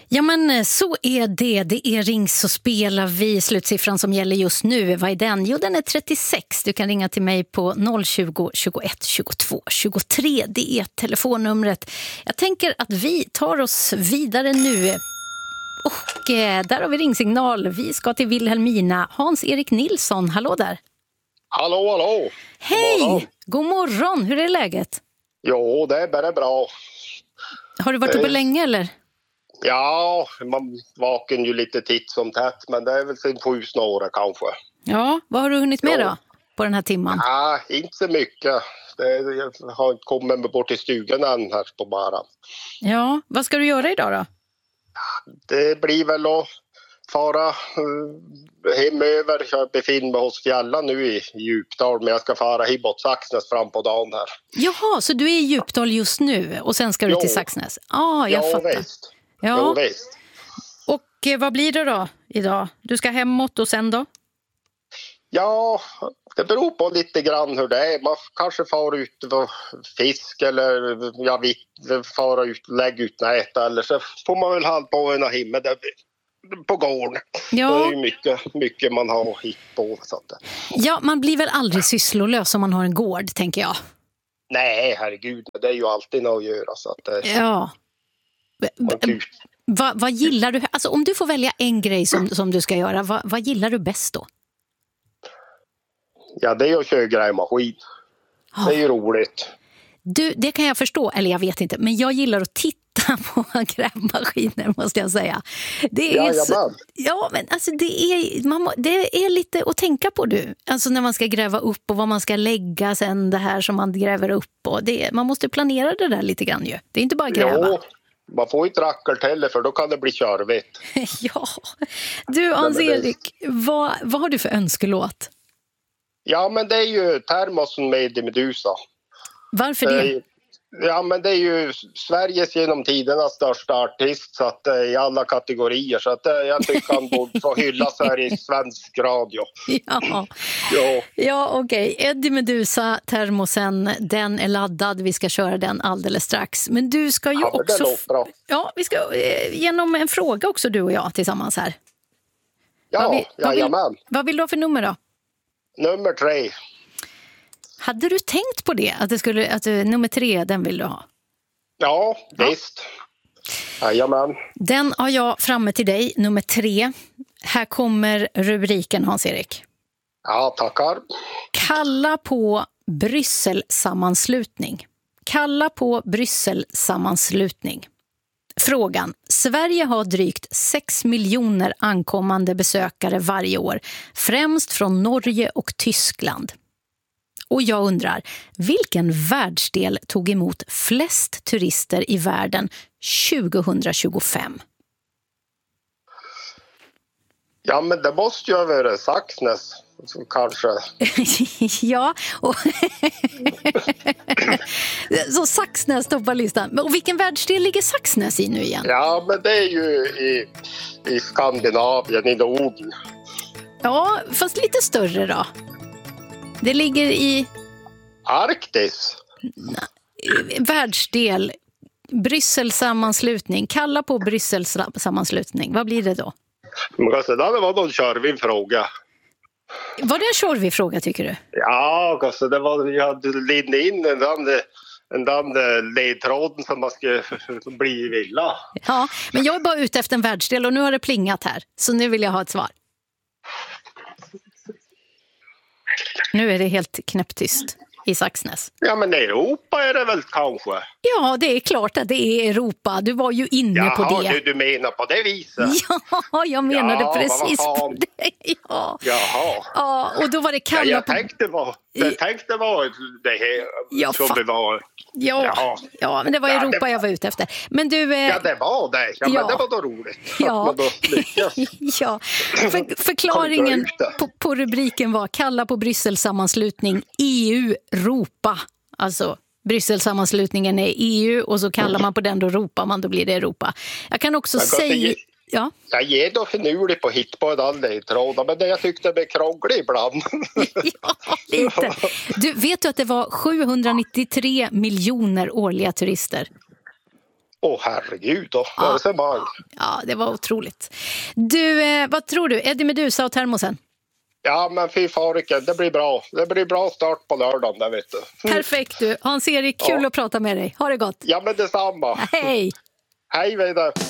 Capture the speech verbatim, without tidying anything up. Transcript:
Ja, men så är det. Det är Ring så spelar vi. Slutsiffran som gäller just nu, vad är den? Jo, den är trettiosex. Du kan ringa till mig på noll tjugo, tjugoett, tjugotvå, tjugotre. Det är telefonnumret. Jag tänker att vi tar oss vidare nu. Och eh, där har vi ringsignal. Vi ska till Vilhelmina. Hans-Erik Nilsson, hallå där. Hallå, hallå. Hej, God morgon. God morgon. Hur är läget? Jo, det är bara bra. Har du varit uppe Eh. länge eller? Ja, man vaken ju lite titt som tätt, men det är väl sen sju snåra kanske. Ja, vad har du hunnit med Ja. då på den här timman? Ja, inte så mycket. Det, jag har inte kommit bort till stugan än här på bara. Ja, vad ska du göra idag då? Det blir väl att fara uh, hemöver. Jag befinner mig hos Fjällan nu i Djupdal, men jag ska fara hibbåt Saxnäs fram på dagen här. Jaha, så du är i Djupdal just nu och sen ska du Jo. till Saxnäs? Ah, jag ja, fattar. visst. Ja, Jo, visst. och eh, vad blir det då idag? Du ska hemåt och sen då? Ja, det beror på lite grann hur det är. Man kanske far ut och fisk eller ja, vi far ut, lägga ut nät, eller så får man väl ha på en himmel där på gården. Ja. Det är ju mycket, mycket man har hit på. Så att, Ja, man blir väl aldrig sysslolös om man har en gård, tänker jag. nej, herregud, det är ju alltid något att göra. Så att, det- Ja. man kan ju- Va, vad gillar du? Alltså om du får välja en grej som, som du ska göra, vad, vad gillar du bäst då? ja, det är att köra grävmaskin. Det är ju roligt. Du, det kan jag förstå, eller jag vet inte, men jag gillar att titta på grävmaskiner, måste jag säga. Det är så, Jajamän. ja, men alltså det är, man, må- det är lite att tänka på, du. Alltså när man ska gräva upp och vad man ska lägga sen, det här som man gräver upp. Och det, man måste planera det där lite grann ju. Det är inte bara gräva. Jo, man får inte rackert heller, för då kan det bli körvigt. Ja. Du, Hans-Erik, vad, vad har du för önskelåt? Ja, men det är ju termosen med Medusa. Varför det? Eh, Ja, men det är ju Sveriges genom tiderna största artist, så att, eh, i alla kategorier. Så att, eh, jag tycker han borde få hyllas här i svensk radio. Ja, Ja, ja okej. Eddie Medusa, termosen, den är laddad. Vi ska köra den alldeles strax. Men du ska ju ja men det också... låter bra. Ja, vi ska eh, genom en fråga också, du och jag, tillsammans här. Vad Ja, vill- vad vill- jajamän. Vad vill du ha för nummer då? Nummer tre. Hade du tänkt på det? Att, det skulle, att eh, nummer tre, den vill du ha? Ja, visst. Jajamän. Den har jag framme till dig, nummer tre. Här kommer rubriken, Hans-Erik. Ja, tackar. Kalla på Brysselsammanslutning. Kalla på Brysselsammanslutning. Frågan. Sverige har drygt sex miljoner ankommande besökare varje år, främst från Norge och Tyskland. Och jag undrar, vilken världsdel tog emot flest turister i världen tjugohundratjugofem? Ja, men det måste ju vara Saxnäs, så kanske. Ja, och så Saxnäs toppar listan. Men och vilken världsdel ligger Saxnäs i nu igen? Ja, men det är ju i, i Skandinavien, i Norden. Ja, fast lite större då. Det ligger i Arktis. världsdel, Brysselsammanslutning. Kalla på Brysselsammanslutning. Vad blir det då? Men alltså, det var någon körvig fråga. Var det en tjorvig fråga, tycker du? Ja, alltså, det var, jag hade lindat in en där, en där ledtråden som man skulle bli villa. Ja, men jag är bara ute efter en världsdel och nu har det plingat här. Så nu vill jag ha ett svar. Nu är det helt knäpptyst i Saxnäs. Ja, men Europa är det väl kanske? Ja, det är klart att det är Europa. Du var ju inne Jaha, på det. du, du menar på det viset? Ja, jag menade Ja, precis vad på fan. det. Ja. Jaha. Ja, och då var det Ja, kalla jag på... tänkte vad jag tänkte vad det här Jag som fatt- det var. Ja, Jaha. ja, men det var Ja, Europa det- jag var ute efter. Men du... Eh... Ja, det var det. Ja, Ja. men det var då roligt. Ja. Att man då lyckas. Ja, för, förklaringen Kan vi dra ut det? på, på rubriken var kalla på Brysselsammanslutning E U-Europa. Alltså Brysselsammanslutningen är E U och så kallar man på den, då ropar man, då blir det Europa. Jag kan också Men gott, säga... det- Ja. Jag ger då finurligt på hit på en annan ledtråd, men det jag tyckte blev krångligt ibland. Ja, lite. Du, vet du att det var sjuhundranittiotre miljoner årliga turister? Åh oh, herregud då, ja. Ja. ja, det var otroligt. Du, eh, vad tror du? Eddie Meduza och termosen? Ja, men fy fariken, det blir bra. Det blir bra start på lördagen, där vet du. Perfekt du. Hans-Erik, kul ja. att prata med dig. Ha det gott. Ja, men detsamma. Hej. Hej, vidare.